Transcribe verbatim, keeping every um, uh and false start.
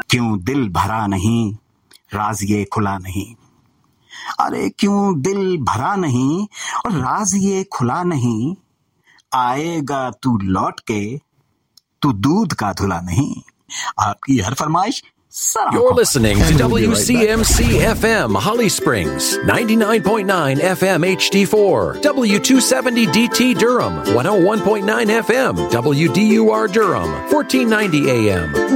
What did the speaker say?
क्यों दिल भरा नहीं, राज ये खुला नहीं। अरे क्यों दिल भरा नहीं और राज ये खुला नहीं, आएगा तू लौट के, तू दूध का धुला नहीं। आपकी हर फरमाइश। You're listening to W C M C F M Holly Springs, ninety-nine point nine F M H D four, W two seventy D T Durham, one oh one point nine F M, W D U R Durham, fourteen ninety A M.